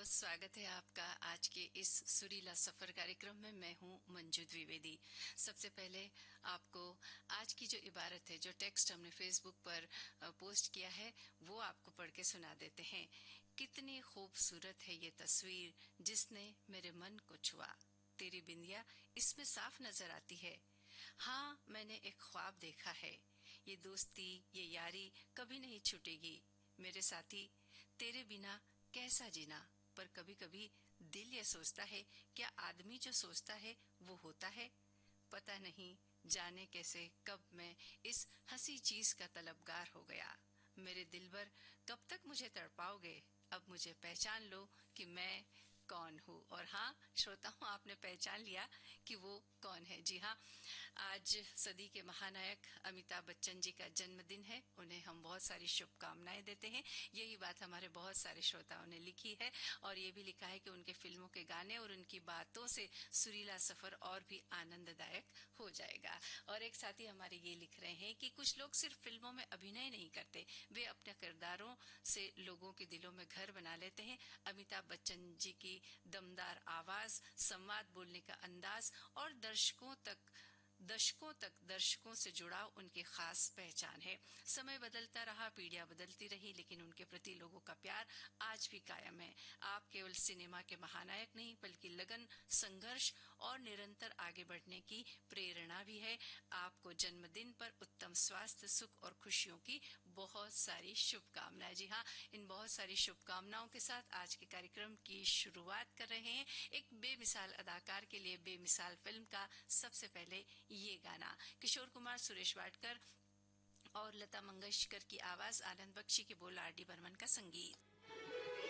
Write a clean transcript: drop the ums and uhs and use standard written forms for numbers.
बहुत स्वागत है आपका आज के इस सुरीला सफर कार्यक्रम में। मैं हूं मंजू द्विवेदी। सबसे पहले आपको आज की जो इबारत है, जो टेक्स्ट हमने फेसबुक पर पोस्ट किया है, वो आपको पढ़ के सुना देते हैं। कितनी खूबसूरत है ये तस्वीर जिसने मेरे मन को छुआ, तेरी बिंदिया इसमें साफ नजर आती है। हाँ, मैंने एक ख्वाब देखा है, ये दोस्ती ये यारी कभी नहीं छूटेगी मेरे साथी, तेरे बिना कैसा जीना। पर कभी कभी दिल ये सोचता है, क्या आदमी जो सोचता है वो होता है। पता नहीं जाने कैसे कब मैं इस हंसी चीज का तलबगार हो गया। मेरे दिलबर कब तक मुझे तड़पाओगे, अब मुझे पहचान लो कि मैं कौन हूँ। और हाँ श्रोताओं, आपने पहचान लिया कि वो कौन है। जी हाँ, आज सदी के महानायक अमिताभ बच्चन जी का जन्मदिन है। उन्हें हम बहुत सारी शुभकामनाएं देते हैं। यही बात हमारे बहुत सारे श्रोताओं ने लिखी है और ये भी लिखा है कि उनके फिल्मों के गाने और उनकी बातों से सुरीला सफर और भी आनंददायक हो जाएगा। और एक साथी हमारे ये लिख रहे हैं कि कुछ लोग सिर्फ फिल्मों में अभिनय नहीं करते, वे अपने किरदारों से लोगों के दिलों में घर बना लेते हैं। अमिताभ बच्चन जी की दमदार आवाज, संवाद बोलने का अंदाज और दशकों तक दर्शकों से जुड़ाव उनकी खास पहचान है। समय बदलता रहा, पीढ़ियां बदलती रही, लेकिन उनके प्रति लोगों का प्यार आज भी कायम है। आप केवल सिनेमा के महानायक नहीं, बल्कि लगन, संघर्ष और निरंतर आगे बढ़ने की प्रेरणा भी है। आपको जन्मदिन पर उत्तम स्वास्थ्य, सुख और खुशियों की बहुत सारी शुभकामनाएं। जी हाँ, इन बहुत सारी शुभकामनाओं के साथ आज के कार्यक्रम की शुरुआत कर रहे हैं। एक बेमिसाल अदाकार के लिए बेमिसाल फिल्म का सबसे पहले ये गाना, किशोर कुमार, सुरेश वाडकर और लता मंगेशकर की आवाज, आनंद बख्शी की बोल, आर डी बर्मन का संगीत।